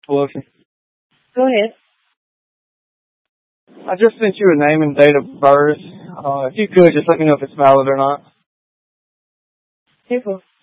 Pelosi. Go ahead. I just sent you a name and date of birth. If you could, just let me know if it's valid or not. April